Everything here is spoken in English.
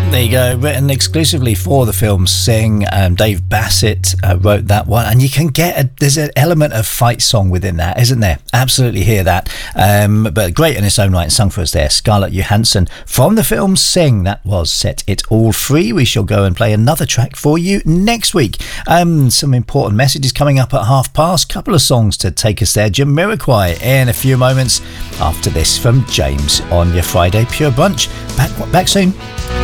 There you go, written exclusively for the film Sing. Dave Bassett wrote that one, and you can get there's an element of fight song within that, isn't there? Absolutely hear that. But great in its own right, and sung for us there, Scarlett Johansson from the film Sing. That was Set It All Free. We shall go and play another track for you next week. Some important messages coming up at past. Couple of songs to take us there. Jamiroquai in a few moments after this from James on your Friday Pure Brunch. Back soon.